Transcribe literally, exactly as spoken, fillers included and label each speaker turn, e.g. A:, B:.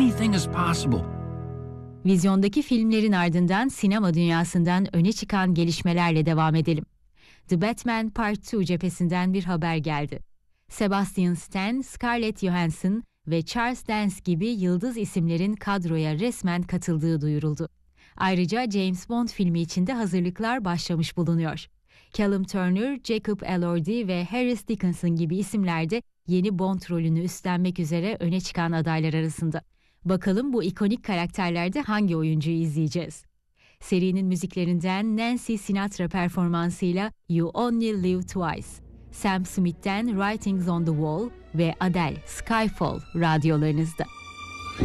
A: anything is possible.
B: Vizyondaki filmlerin ardından sinema dünyasından öne çıkan gelişmelerle devam edelim. The Batman Part iki cephesinden bir haber geldi. Sebastian Stan, Scarlett Johansson ve Charles Dance gibi yıldız isimlerin kadroya resmen katıldığı duyuruldu. Ayrıca James Bond filmi için de hazırlıklar başlamış bulunuyor. Callum Turner, Jacob Elordi ve Harris Dickinson gibi isimler de yeni Bond rolünü üstlenmek üzere öne çıkan adaylar arasında. Bakalım bu ikonik karakterlerde hangi oyuncuyu izleyeceğiz? Serinin müziklerinden Nancy Sinatra performansıyla You Only Live Twice, Sam Smith'ten Writings on the Wall ve Adele, Skyfall radyolarınızda.